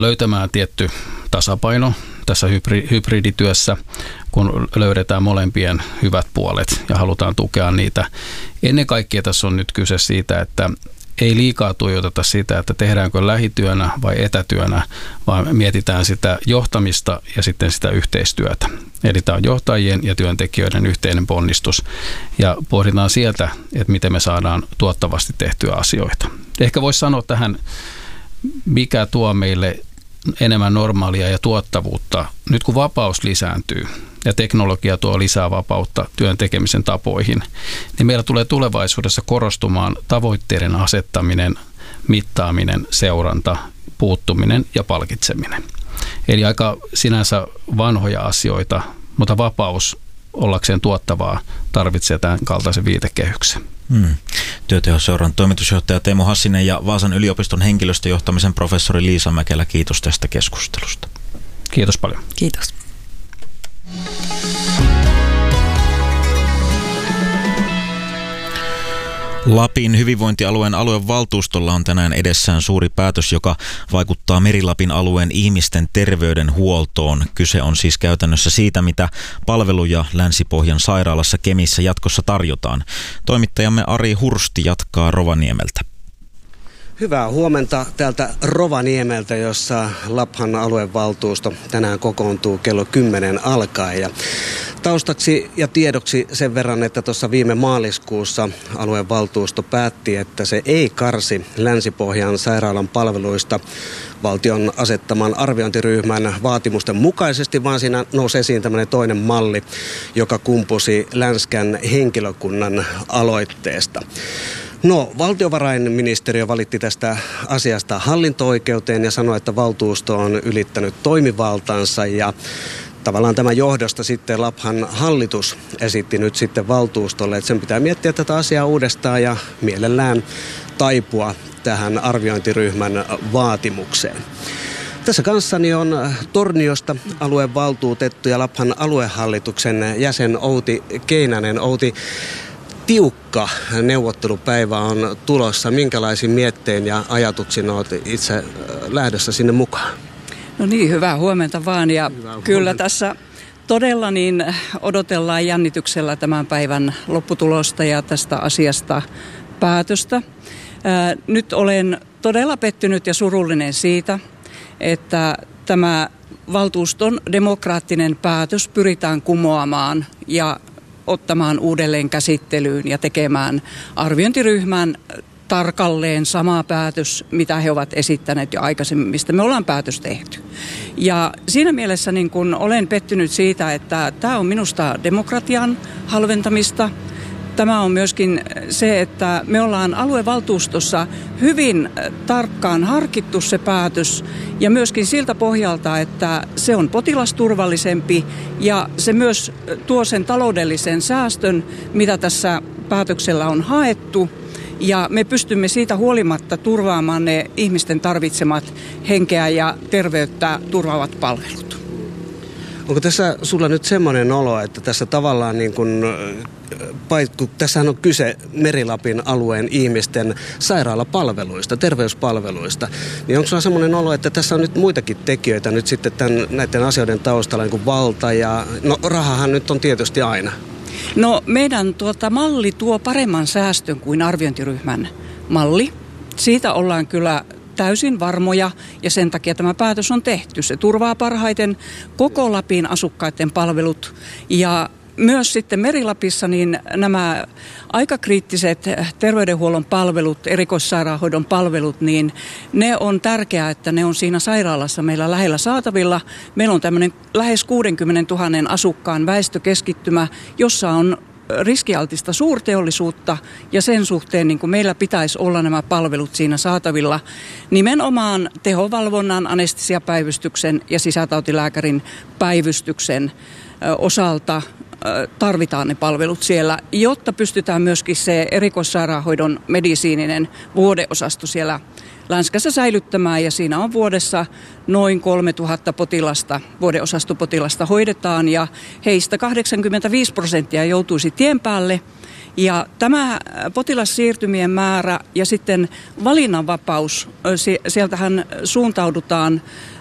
löytämään tietty tasapaino tässä hybridityössä, kun löydetään molempien hyvät puolet ja halutaan tukea niitä. Ennen kaikkea tässä on nyt kyse siitä, että ei liikaa tuijoteta sitä, että tehdäänkö lähityönä vai etätyönä, vaan mietitään sitä johtamista ja sitten sitä yhteistyötä. Eli tämä on johtajien ja työntekijöiden yhteinen ponnistus ja pohditaan sieltä, että miten me saadaan tuottavasti tehtyä asioita. Ehkä voisi sanoa tähän, mikä tuo meille enemmän normaalia ja tuottavuutta. Nyt kun vapaus lisääntyy ja teknologia tuo lisää vapautta työn tekemisen tapoihin, niin meillä tulee tulevaisuudessa korostumaan tavoitteiden asettaminen, mittaaminen, seuranta, puuttuminen ja palkitseminen. Eli aika sinänsä vanhoja asioita, mutta vapaus ollakseen tuottavaa tarvitsee tämän kaltaisen viitekehyksen. Työtehoseuran toimitusjohtaja Teemu Hassinen ja Vaasan yliopiston henkilöstöjohtamisen professori Liisa Mäkelä, kiitos tästä keskustelusta. Kiitos paljon. Kiitos. Lapin hyvinvointialueen aluevaltuustolla on tänään edessään suuri päätös, joka vaikuttaa Meri-Lapin alueen ihmisten terveydenhuoltoon. Kyse on siis käytännössä siitä, mitä palveluja Länsi-Pohjan sairaalassa Kemissä jatkossa tarjotaan. Toimittajamme Ari Hursti jatkaa Rovaniemeltä. Hyvää huomenta täältä Rovaniemeltä, jossa Laphan aluevaltuusto tänään kokoontuu kello 10 alkaen. Ja taustaksi ja tiedoksi sen verran, että tuossa viime maaliskuussa aluevaltuusto päätti, että se ei karsi Länsi-Pohjan sairaalan palveluista valtion asettaman arviointiryhmän vaatimusten mukaisesti, vaan siinä nousi esiin tämmöinen toinen malli, joka kumpusi Länskän henkilökunnan aloitteesta. No, valtiovarainministeriö valitti tästä asiasta hallinto-oikeuteen ja sanoi, että valtuusto on ylittänyt toimivaltansa ja tavallaan tämän johdosta sitten Laphan hallitus esitti nyt sitten valtuustolle, että sen pitää miettiä tätä asiaa uudestaan ja mielellään taipua tähän arviointiryhmän vaatimukseen. Tässä kanssani on Torniosta aluevaltuutettu ja Laphan aluehallituksen jäsen Outi Keinänen. Outi, tiukka neuvottelupäivä on tulossa. Minkälaisin miettein ja ajatuksin olet itse lähdössä sinne mukaan? No niin, hyvää huomenta vaan. Ja kyllä tässä todella niin odotellaan jännityksellä tämän päivän lopputulosta ja tästä asiasta päätöstä. Nyt olen todella pettynyt ja surullinen siitä, että tämä valtuuston demokraattinen päätös pyritään kumoamaan ja ottamaan uudelleen käsittelyyn ja tekemään arviointiryhmän tarkalleen sama päätös, mitä he ovat esittäneet jo aikaisemmin, mistä me ollaan päätös tehty. Ja siinä mielessä niin kun olen pettynyt siitä, että tämä on minusta demokratian halventamista. Tämä on myöskin se, että me ollaan aluevaltuustossa hyvin tarkkaan harkittu se päätös ja myöskin siltä pohjalta, että se on potilasturvallisempi ja se myös tuo sen taloudellisen säästön, mitä tässä päätöksellä on haettu. Ja me pystymme siitä huolimatta turvaamaan ne ihmisten tarvitsemat henkeä ja terveyttä turvaavat palvelut. Onko tässä sulla nyt semmoinen olo, että tässä tavallaan niin kuin tässähän on kyse Meri-Lapin alueen ihmisten sairaalapalveluista, terveyspalveluista, niin onko sulla semmoinen olo, että tässä on nyt muitakin tekijöitä nyt sitten näiden asioiden taustalla, niin kuin valta ja no rahahan nyt on tietysti aina? No meidän malli tuo paremman säästön kuin arviointiryhmän malli. Siitä ollaan kyllä täysin varmoja ja sen takia tämä päätös on tehty. Se turvaa parhaiten koko Lapin asukkaiden palvelut ja myös sitten Meri-Lapissa niin nämä aika kriittiset terveydenhuollon palvelut, erikoissairaanhoidon palvelut, niin ne on tärkeää, että ne on siinä sairaalassa meillä lähellä saatavilla. Meillä on tämmöinen lähes 60 000 asukkaan väestökeskittymä, jossa on riskialtista suurteollisuutta ja sen suhteen niin kuin meillä pitäisi olla nämä palvelut siinä saatavilla nimenomaan tehovalvonnan, anestesiapäivystyksen ja sisätautilääkärin päivystyksen osalta tarvitaan ne palvelut siellä, jotta pystytään myöskin se erikoissairaanhoidon medisiininen vuodeosasto siellä Länskässä säilyttämään ja siinä on vuodessa noin 3000 potilasta, vuodeosastopotilasta hoidetaan ja heistä 85% joutuisi tien päälle Ja tämä potilassiirtymien määrä ja sitten valinnanvapaus, sieltähän suuntaudutaan